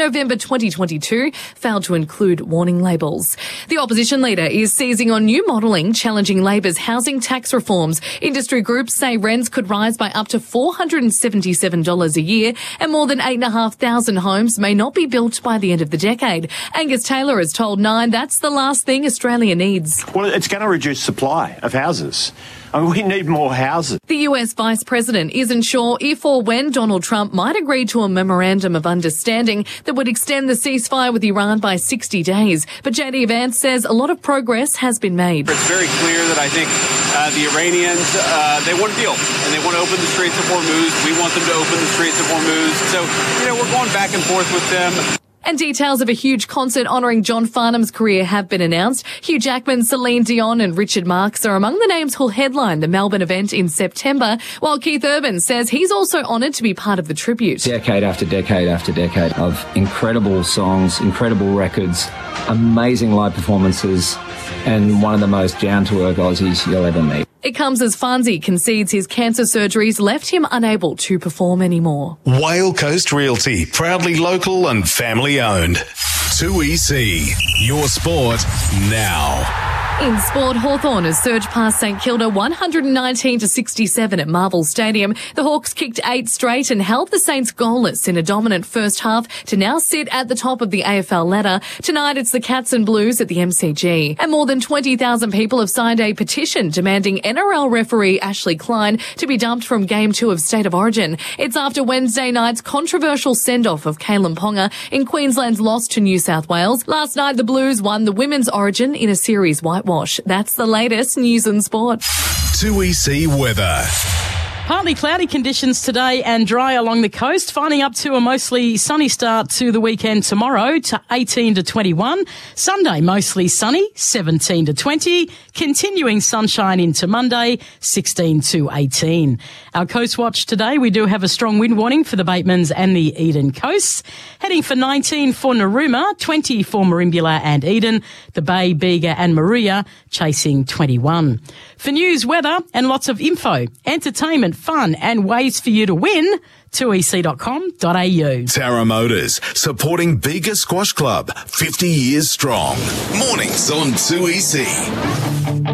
November 2022 failed to include warning labels. The opposition leader is seizing on new modelling challenging Labor's housing tax reforms. Industry groups say rents could rise by up to $477 a year and more than 8,500 homes may not be built by the end of the decade. Angus Taylor has told Nine that's the last thing Australia needs. Well, it's going to reduce supply of houses. I mean, we need more houses. The US Vice President isn't sure if or when Donald Trump might agree to a memorandum of understanding that would extend the ceasefire with Iran by 60 days. But JD Vance says a lot of progress has been made. It's very clear that I think the Iranians, they want a deal and they want to open the Straits of Hormuz. We want them to open the Straits of Hormuz. So, we're going back and forth with them. And details of a huge concert honouring John Farnham's career have been announced. Hugh Jackman, Celine Dion and Richard Marx are among the names who'll headline the Melbourne event in September, while Keith Urban says he's also honoured to be part of the tribute. Decade after decade after decade of incredible songs, incredible records, amazing live performances, and one of the most down-to-earth Aussies you'll ever meet. It comes as Fonzie concedes his cancer surgeries left him unable to perform anymore. Whale Coast Realty, proudly local and family owned. 2EC, your sport now. In sport, Hawthorn has surged past St Kilda 119-67 at Marvel Stadium. The Hawks kicked 8 straight and held the Saints goalless in a dominant first half to now sit at the top of the AFL ladder. Tonight it's the Cats and Blues at the MCG. And more than 20,000 people have signed a petition demanding NRL referee Ashley Klein to be dumped from Game 2 of State of Origin. It's after Wednesday night's controversial send-off of Kalen Ponga in Queensland's loss to New South Wales. Last night the Blues won the Women's Origin in a series whitewash. That's the latest news and sport. 2EC weather. Partly cloudy conditions today and dry along the coast, finding up to a mostly sunny start to the weekend tomorrow to 18 to 21. Sunday, mostly sunny, 17 to 20. Continuing sunshine into Monday, 16 to 18. Our Coast Watch today, we do have a strong wind warning for the Batemans and the Eden coasts. Heading for 19 for Narooma, 20 for Merimbula and Eden. The Bay, Bega and Maria chasing 21. For news, weather and lots of info, entertainment, fun and ways for you to win, 2ec.com.au. Tara Motors, supporting Bega Squash Club, 50 years strong. Mornings on 2EC.